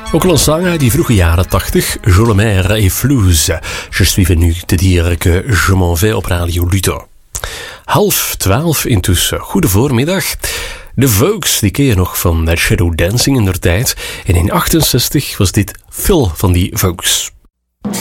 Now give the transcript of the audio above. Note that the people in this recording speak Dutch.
Ook al een zang uit die vroege jaren 80, Je le mer et Flouze. Je suis venu te dire que je m'en vais op Radio Luto. 11:30 intussen. Goede voormiddag. De Vogues, die ken je nog van Shadow Dancing in der tijd. En in 68 was dit Phil van die Vogues.